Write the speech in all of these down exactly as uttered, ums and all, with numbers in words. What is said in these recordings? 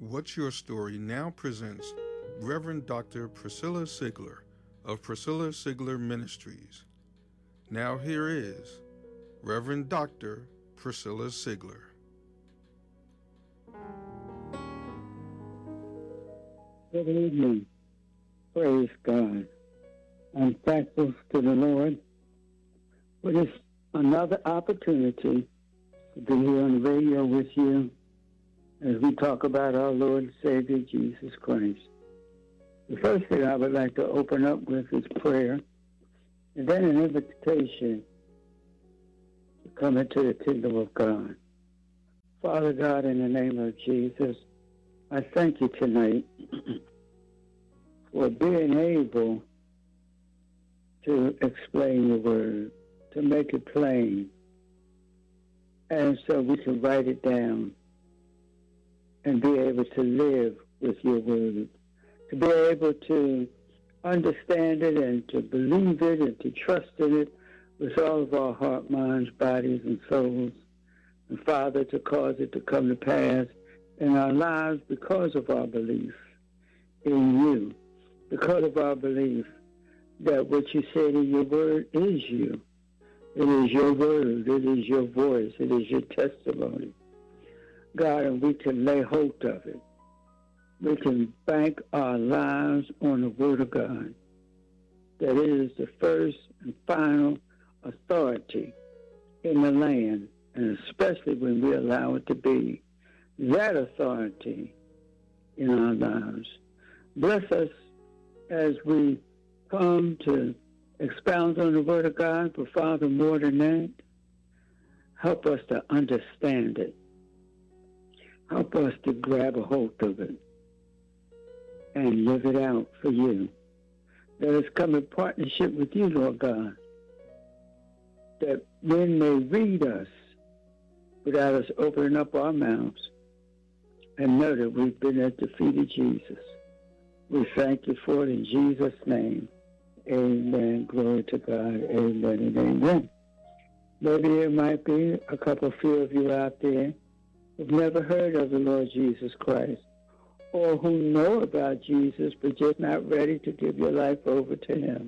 What's Your Story now presents Reverend Doctor Priscilla Sigler of Priscilla Sigler Ministries. Now here is Reverend Doctor Priscilla Sigler. Good evening. Praise God. I'm thankful to the Lord for this another opportunity to be here on the radio with you as we talk about our Lord and Savior, Jesus Christ. The first thing I would like to open up with is prayer, and then an invitation to come into the kingdom of God. Father God, in the name of Jesus, I thank you tonight for being able to explain your word, to make it plain, and so we can write it down and be able to live with your word, to be able to understand it and to believe it and to trust in it with all of our heart, minds, bodies, and souls. And Father, to cause it to come to pass in our lives because of our belief in you, because of our belief that what you said in your word is you. It is your word. It is your voice. It is your testimony. God, and we can lay hold of it. We can bank our lives on the word of God. That is the first and final authority in the land, and especially when we allow it to be that authority in our lives. Bless us as we come to expound on the word of God, but Father, more than that, help us to understand it. Help us to grab a hold of it and live it out for you. Let us come in partnership with you, Lord God, that when they read us without us opening up our mouths and know that we've been at the feet of Jesus. We thank you for it in Jesus' name. Amen. Glory to God. Amen and amen. Maybe there might be a couple few of you out there who've never heard of the Lord Jesus Christ, or who know about Jesus but just not ready to give your life over to him.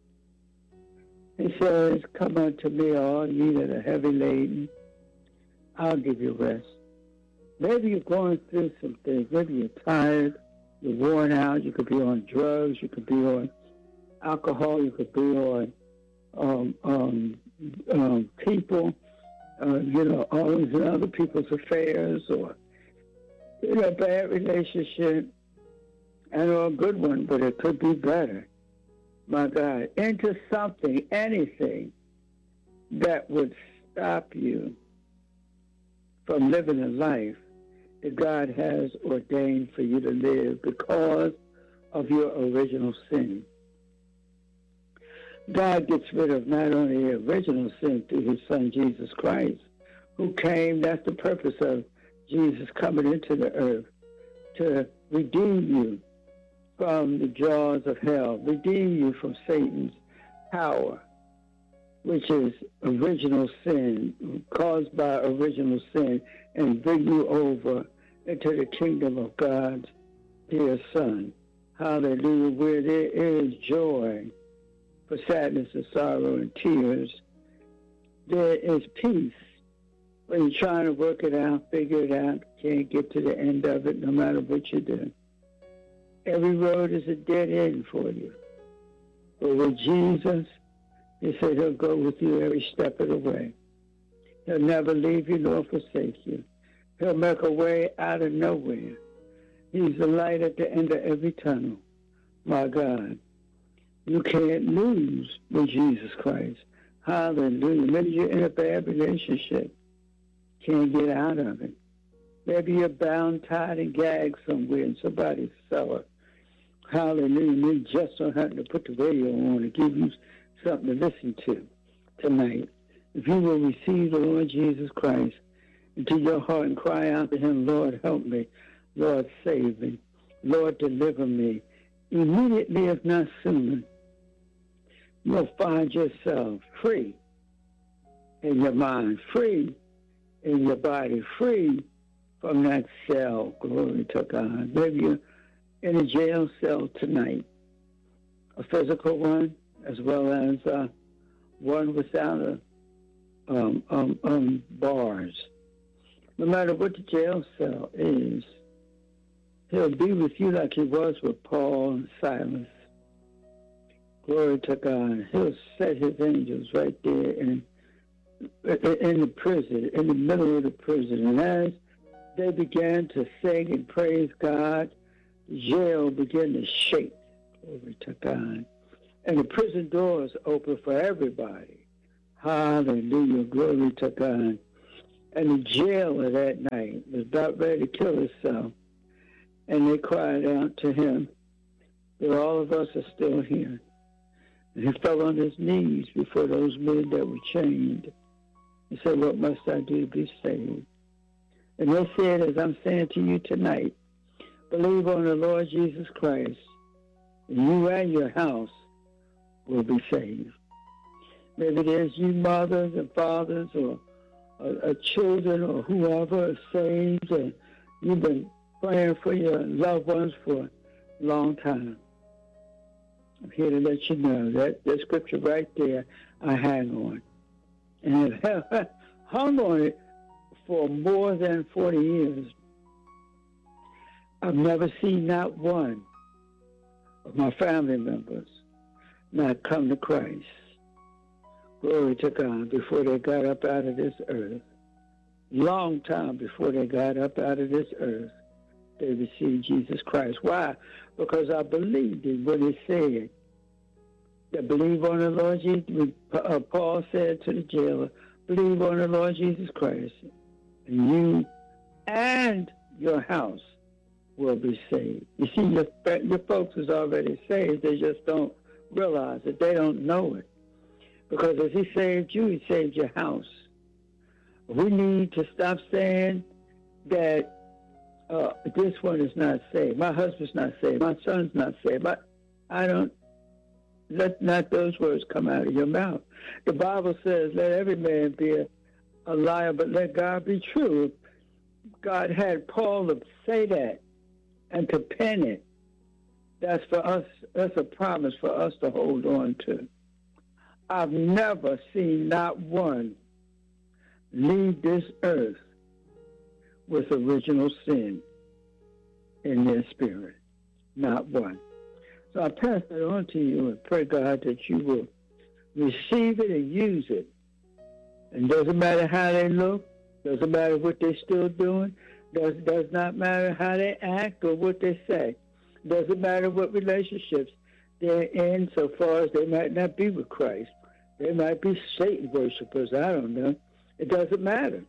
He says, come unto me, all ye that are heavy laden. I'll give you rest. Maybe you're going through some things. Maybe you're tired. You're worn out. You could be on drugs. You could be on alcohol. You could be on um, um, um, people, uh, you know, all these other people's affairs, or, you know, bad relationship, and or a good one, but it could be better. My God, into something, anything that would stop you from living a life that God has ordained for you to live because of your original sin. God gets rid of not only the original sin through his son, Jesus Christ, who came, that's the purpose of Jesus coming into the earth, to redeem you from the jaws of hell, redeem you from Satan's power, which is original sin, caused by original sin, and bring you over into the kingdom of God's dear Son. Hallelujah. Where there is joy for sadness and sorrow and tears, there is peace. When you're trying to work it out, figure it out, can't get to the end of it no matter what you do. Every road is a dead end for you. But with Jesus, he said he'll go with you every step of the way. He'll never leave you nor forsake you. He'll make a way out of nowhere. He's the light at the end of every tunnel. My God, you can't lose with Jesus Christ. Hallelujah. Maybe you're in a bad relationship. Can't get out of it. Maybe you're bound, tied, and gagged somewhere in somebody's cellar. Hallelujah. You need just something to put the radio on and give you something to listen to tonight. If you will receive the Lord Jesus Christ into your heart and cry out to him, Lord, help me. Lord, save me. Lord, deliver me. Immediately, if not sooner, you'll find yourself free in your mind, free in your body, free from that cell. Glory to God. Maybe you're in a jail cell tonight, a physical one, as well as uh, one without a, um, um, um, bars. No matter what the jail cell is, he'll be with you like he was with Paul and Silas. Glory to God. He'll set his angels right there in, in the prison, in the middle of the prison. And as they began to sing and praise God, the jail began to shake. Glory to God. And the prison doors open for everybody. Hallelujah. Glory to God. And the jailer that night was about ready to kill himself. And they cried out to him that all of us are still here. And he fell on his knees before those men that were chained. He said, what must I do to be saved? And they said, as I'm saying to you tonight, believe on the Lord Jesus Christ, and you and your house will be saved. Maybe there's you mothers and fathers or, or, or children or whoever are saved, and you've been praying for your loved ones for a long time. I'm here to let you know that that scripture right there, I hang on. And I've hung on it for more than forty years. I've never seen not one of my family members not come to Christ. Glory to God, before they got up out of this earth. Long time before they got up out of this earth, they received Jesus Christ. Why? Because I believed in what he said. That believe on the Lord Jesus, uh, Paul said to the jailer, believe on the Lord Jesus Christ, and you and your house will be saved. You see, your, your folks is already saved. They just don't realize it. They don't know it. Because if he saved you, he saved your house. We need to stop saying that uh, this one is not saved. My husband's not saved. My son's not saved. I, I don't, let not those words come out of your mouth. The Bible says, let every man be a, a liar, but let God be true. God had Paul to say that and to pen it. That's for us. That's a promise for us to hold on to. I've never seen not one leave this earth with original sin in their spirit. Not one. So I pass it on to you and pray, God, that you will receive it and use it. And doesn't matter how they look, doesn't matter what they're still doing, does does not matter how they act or what they say. Doesn't matter what relationships they're in, so far as they might not be with Christ. They might be Satan worshipers, I don't know. It doesn't matter.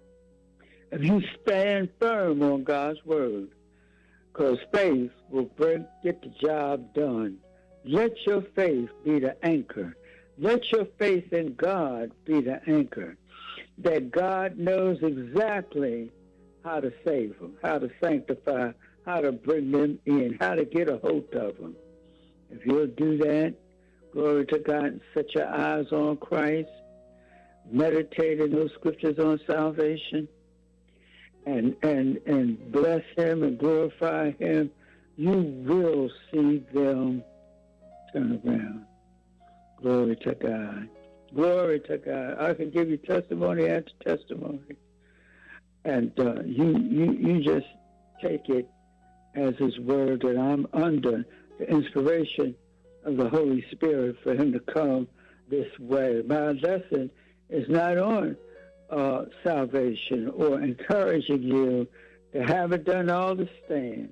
If you stand firm on God's word, because faith will bring, get the job done. Let your faith be the anchor. Let your faith in God be the anchor. That God knows exactly how to save them, how to sanctify, how to bring them in, how to get a hold of them. If you'll do that, glory to God, and set your eyes on Christ, meditate in those scriptures on salvation, and and and bless him and glorify him, you will see them turn around. Glory to God. Glory to God. I can give you testimony after testimony. And uh, you, you, you just take it as his word that I'm under the inspiration of the Holy Spirit for him to come this way. My lesson is not on uh, salvation or encouraging you to have it done all to stand.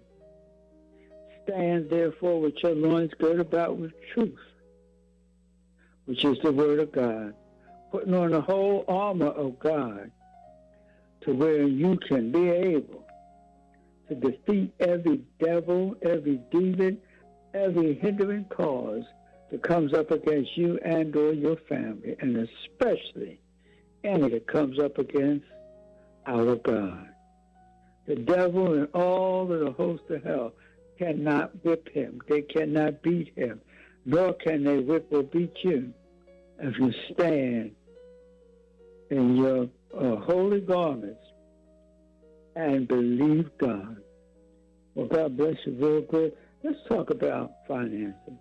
Stand therefore with your loins girded about with truth, which is the word of God, putting on the whole armor of God to where you can be able to defeat every devil, every demon, every hindering cause that comes up against you and or your family, and especially any that comes up against our God. The devil and all of the hosts of hell cannot whip him. They cannot beat him, nor can they whip or beat you if you stand in your uh, holy garments and believe God. Well, God bless you real good. Let's talk about finances.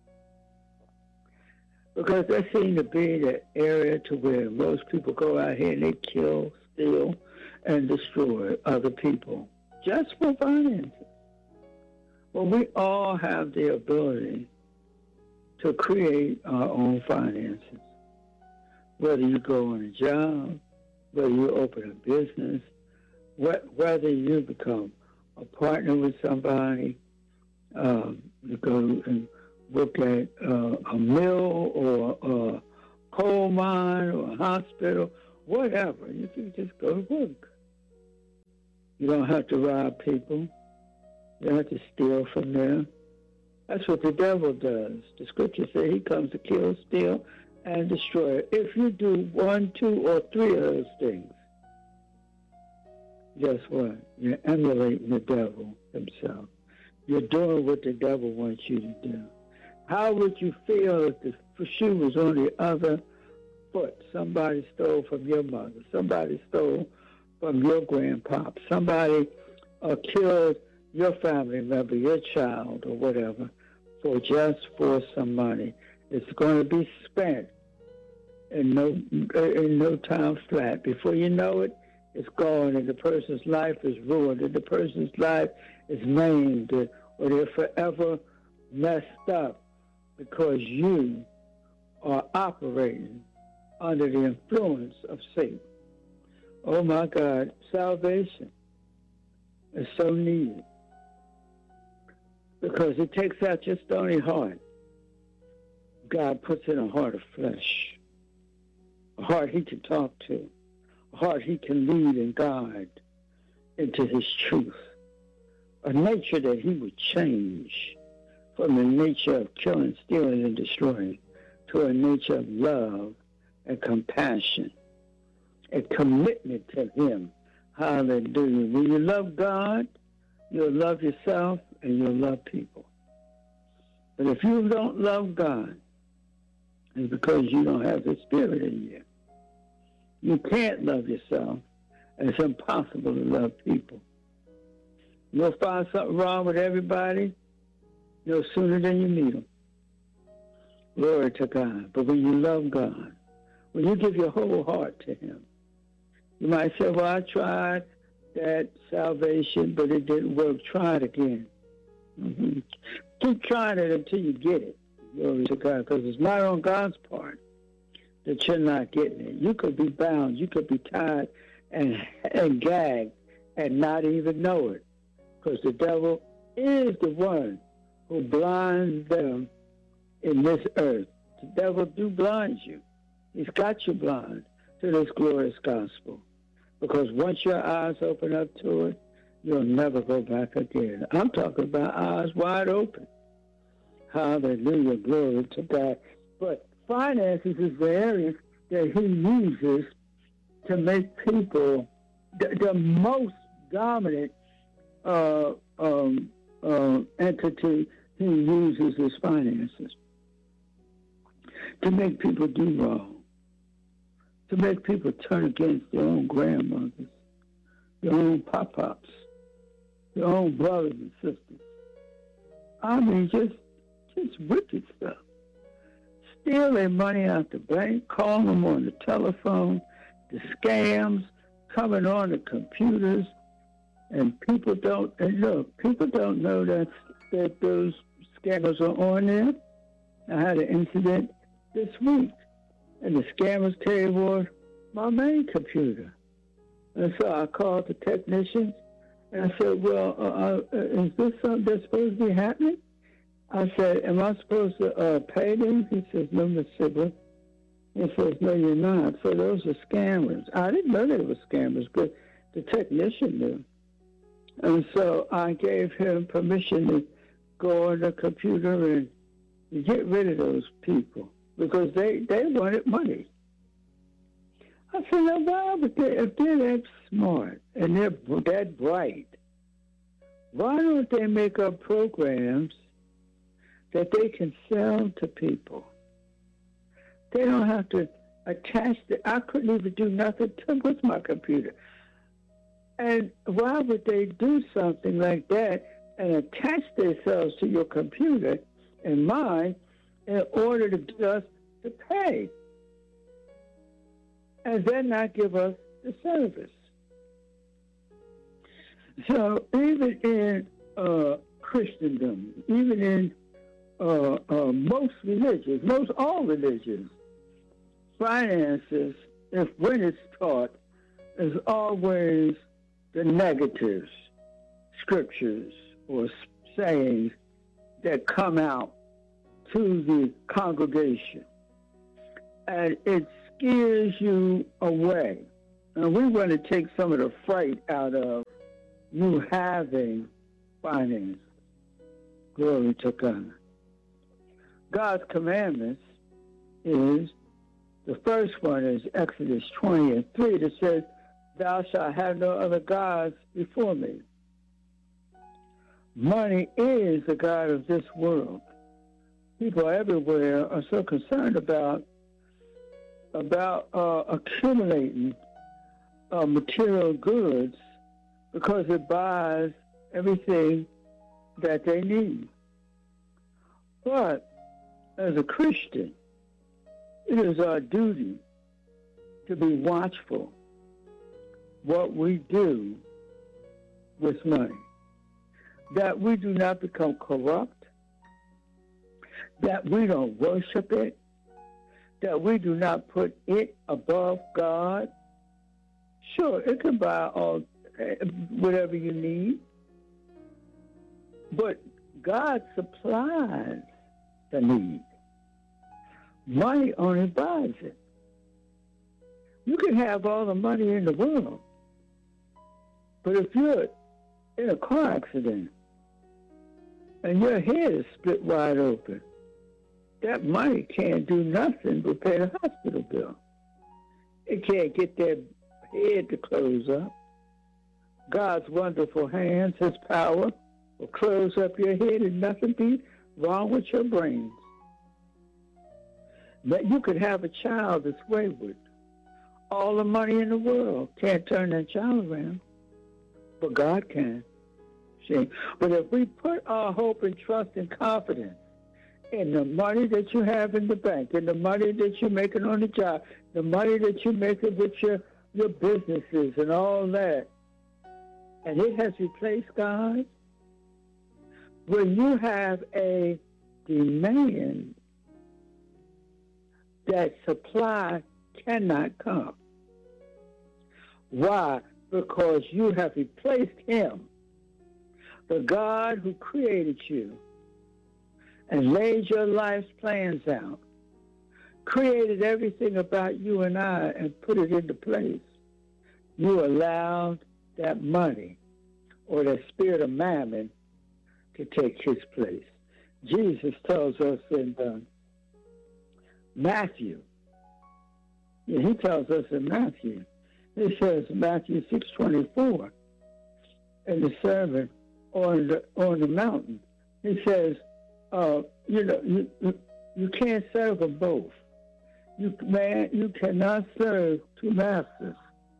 Because that seems to be the area to where most people go out here and they kill, steal, and destroy other people just for finances. Well, we all have the ability to create our own finances. Whether you go on a job, whether you open a business, whether you become a partner with somebody, um, you go and look at uh, a mill or a coal mine or a hospital, whatever. You can just go to work. You don't have to rob people. You don't have to steal from them. That's what the devil does. The scripture says he comes to kill, steal, and destroy. If you do one, two, or three of those things, guess what? You're emulating the devil himself. You're doing what the devil wants you to do. How would you feel if the shoe was on the other foot? Somebody stole from your mother. Somebody stole from your grandpop. Somebody uh, killed your family member, your child, or whatever, for just for some money. It's going to be spent in no in no time flat. Before you know it, it's gone, and the person's life is ruined, and the person's life is maimed, or they're forever messed up because you are operating under the influence of Satan. Oh my God, salvation is so needed because it takes out your stony heart. God puts in a heart of flesh, a heart he can talk to, a heart he can lead and guide into his truth, a nature that he would change from the nature of killing, stealing, and destroying to a nature of love and compassion, a commitment to him. Hallelujah. When you love God, you'll love yourself and you'll love people. But if you don't love God, it's because you don't have the Spirit in you. You can't love yourself, and it's impossible to love people. You'll find something wrong with everybody no sooner than you meet them. Glory to God. But when you love God, when you give your whole heart to him, you might say, well, I tried that salvation, but it didn't work. Try it again. Mm-hmm. Keep trying it until you get it. Glory to God. Because it's not on God's part that you're not getting it. You could be bound. You could be tied and, and gagged and not even know it. Because the devil is the one who blinds them in this earth. The devil do blind you. He's got you blind to this glorious gospel. Because once your eyes open up to it, you'll never go back again. I'm talking about eyes wide open. Hallelujah, glory to God. But finances is the area that he uses to make people the, the most dominant uh, um, uh, entity he uses is finances to make people do wrong, to make people turn against their own grandmothers, their own pop-pops, their own brothers and sisters. I mean, just just wicked stuff. Steal their money out the bank, calling them on the telephone, the scams coming on the computers, and people don't, and look, people don't know that, that those scammers are on there. I had an incident this week, and the scammers tabled my main computer. And so I called the technicians, and I said, well, uh, uh, is this something that's supposed to be happening? I said, am I supposed to uh, pay them? He says, no, Miss Sigler. He says, no, you're not. So those are scammers. I didn't know they were scammers, but the technician knew. And so I gave him permission to go on the computer and get rid of those people because they, they wanted money. I said, now, why would they, if they're that smart and they're that bright, why don't they make up programs that they can sell to people? They don't have to attach the, I couldn't even do nothing to with my computer. And why would they do something like that and attach themselves to your computer and mine in order to get us to pay? And then not give us the service. So even in uh, Christendom, even in uh, uh, most religions, most all religions, finances, if when it's taught, is always the negatives, scriptures or sayings that come out to the congregation. And it scares you away. And we want to take some of the fright out of you having finance. Glory to God. God's commandments is, the first one is Exodus twenty and three that says, thou shalt have no other gods before me. Money is the god of this world. People everywhere are so concerned about about uh, accumulating uh, material goods because it buys everything that they need. But as a Christian, it is our duty to be watchful what we do with money, that we do not become corrupt, that we don't worship it, that we do not put it above God. Sure, it can buy all whatever you need, but God supplies the need. Money only buys it. You can have all the money in the world, but if you're in a car accident and your head is split wide open, that money can't do nothing but pay the hospital bill. It can't get that head to close up. God's wonderful hands, his power, will close up your head and nothing be wrong with your brains. That you could have a child that's wayward. All the money in the world can't turn that child around, but God can. See? But if we put our hope and trust and confidence in the money that you have in the bank, in the money that you're making on the job, the money that you're making with your, your businesses and all that, and it has replaced God, when you have a demand, that supply cannot come. Why? Because you have replaced him, the God who created you and laid your life's plans out, created everything about you and I and put it into place. You allowed that money or that spirit of mammon to take his place. Jesus tells us in uh, Matthew, yeah, he tells us in Matthew, he says Matthew six twenty-four, in the sermon on the, on the mountain, he says, uh, you know, you, you, you can't serve them both. You, man, you cannot serve two masters.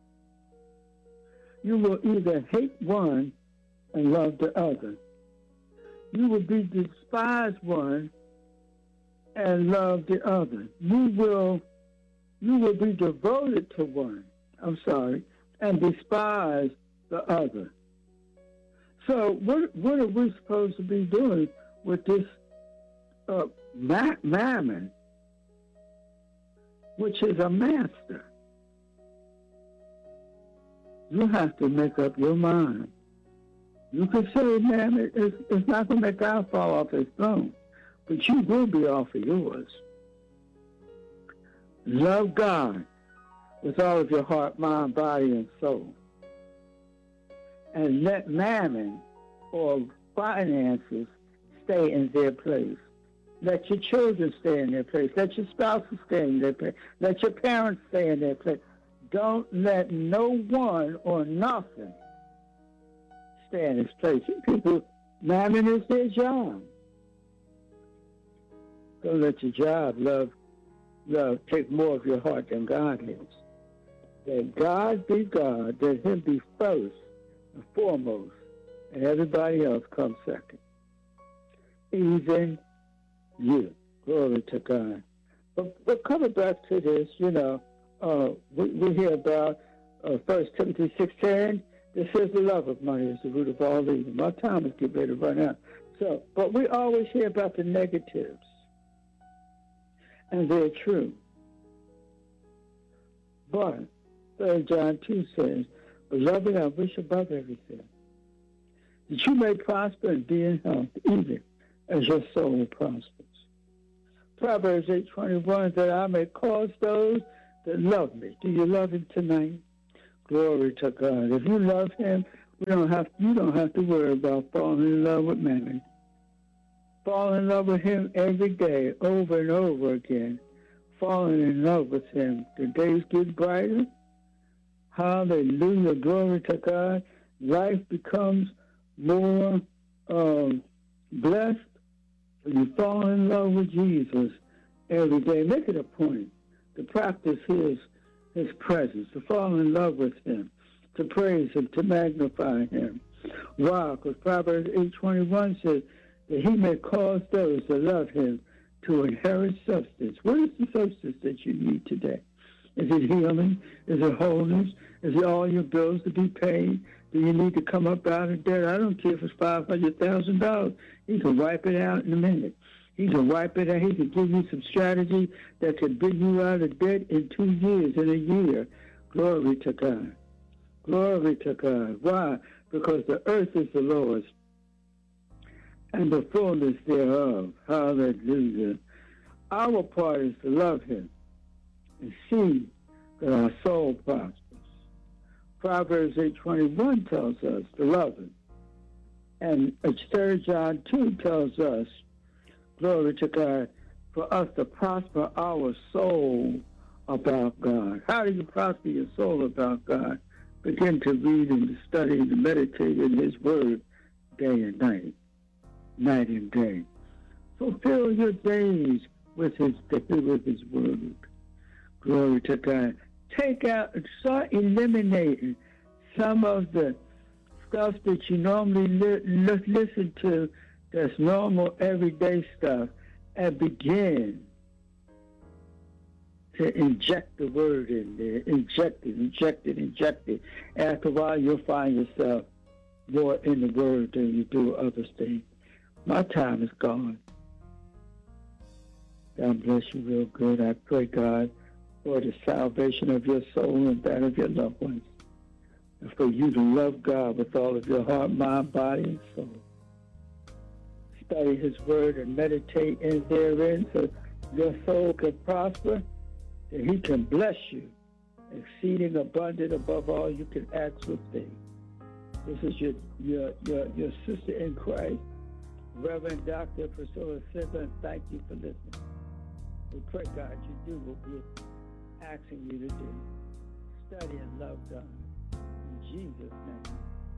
You will either hate one and love the other. You will be despise one and love the other. You will, you will be devoted to one, I'm sorry, and despise the other. So what, what are we supposed to be doing with this uh, ma- mammon, which is a master? You have to make up your mind. You can say, man, it, it's, it's not going to make God fall off his throne, but you will be off of yours. Love God with all of your heart, mind, body, and soul. And let mammon or finances stay in their place. Let your children stay in their place. Let your spouses stay in their place. Let your parents stay in their place. Don't let no one or nothing stay in its place. People, mammon is their job. Don't let your job love, love take more of your heart than God is. Let God be God. Let him be first and foremost, and everybody else comes second. Even you. Glory to God. But, but coming back to this, you know, uh, we, we hear about uh, First Timothy six ten. This says the love of money is the root of all evil. My time is getting ready to run out. So, but we always hear about the negatives, and they're true. But Third John two says, "Beloved, I wish above everything that you may prosper and be in health, even as your soul prospers." Proverbs eight twenty-one, that I may cause those that love me. Do you love him tonight? Glory to God. If you love him, we don't have you don't have to worry about falling in love with man. Fall in love with him every day, over and over again. Falling in love with him. The days get brighter. Hallelujah. Glory to God. Life becomes more um, blessed. You fall in love with Jesus every day. Make it a point to practice his his presence, to fall in love with him, to praise him, to magnify him. Why? Because Proverbs eight twenty-one says that he may cause those that love him to inherit substance. What is the substance that you need today? Is it healing? Is it wholeness? Is it all your bills to be paid? Do you need to come up out of debt? I don't care if it's five hundred thousand dollars. He can wipe it out in a minute. He can wipe it out. He can give you some strategy that can bring you out of debt in two years, in a year. Glory to God. Glory to God. Why? Because the earth is the Lord's and the fullness thereof. Hallelujah. Our part is to love him and see that our soul prospers. Proverbs eight twenty-one tells us to love him. And Third John two tells us, glory to God, for us to prosper our soul about God. How do you prosper your soul about God? Begin to read and to study and to meditate in his word day and night, night and day. Fulfill your days with his, with his word. Glory to God. Take out, start eliminating some of the stuff that you normally li- li- listen to that's normal everyday stuff, and begin to inject the word in there. Inject it, inject it, inject it. After a while, you'll find yourself more in the word than you do other things. My time is gone. God bless you real good. I pray, God, for the salvation of your soul and that of your loved ones. And for you to love God with all of your heart, mind, body, and soul. Study his word and meditate in therein so your soul can prosper and he can bless you, exceeding abundant above all you can ask or think. This is your, your, your, your sister in Christ, Reverend Doctor Priscilla Sickler, and thank you for listening. We pray, God, you do what we're asking you to do. Study and love God. In Jesus' name.